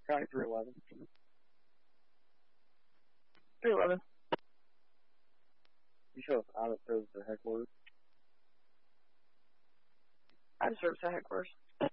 County 311. 311. You show us out of service at headquarters. Out of service at headquarters.